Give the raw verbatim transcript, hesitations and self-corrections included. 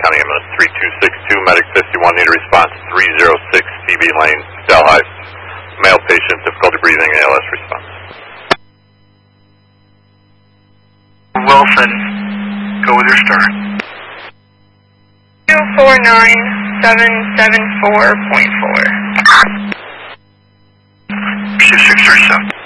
County ambulance three two six two, medic fifty-one, need a response three oh six T B Lane, Delhi. Male patient, difficulty breathing, A L S response. Wilson, go with your start. two four nine seven seven four point four. six six three seven.